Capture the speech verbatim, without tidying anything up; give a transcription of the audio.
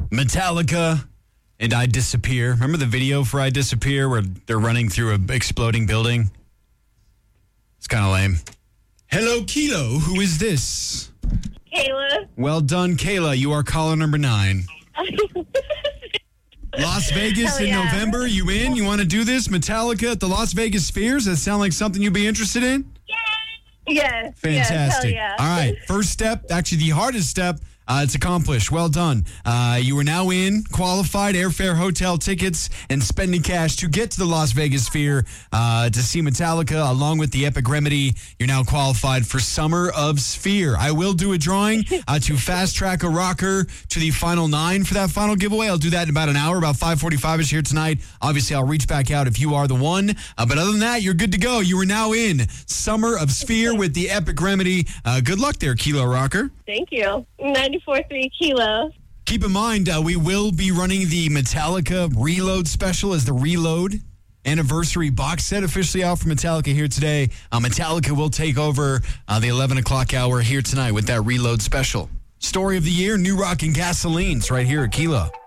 Metallica and I Disappear. Remember the video for I Disappear where they're running through an exploding building? It's kind of lame. Hello, Kilo. Who is this? Kayla. Well done, Kayla. You are caller number nine. Las Vegas Hell in yeah. November. You in? You want to do this? Metallica at the Las Vegas Spheres? Does that sound like something you'd be interested in? Yes. Fantastic. Yes, hell yeah. All right. First step, actually the hardest step, uh, it's accomplished. Well done. Uh, you are now in, qualified, airfare, hotel tickets, and spending cash to get to the Las Vegas Sphere uh, to see Metallica along with the Epic Remedy. You're now qualified for Summer of Sphere. I will do a drawing uh, to fast track a rocker to the final nine for that final giveaway. I'll do that in about an hour, about five forty-five-ish here tonight. Obviously, I'll reach back out if you are the one. Uh, but other than that, you're good to go. You are now in Summer of Sphere with the Epic Remedy. Uh, good luck there, Kilo Rocker. Thank you. ninety-four point three Kilo. Keep in mind, uh, we will be running the Metallica Reload special as the Reload anniversary box set officially out for Metallica here today. Uh, Metallica will take over uh, the eleven o'clock hour here tonight with that Reload special. Story of the year, New Rock and Gasolines right here at Kilo.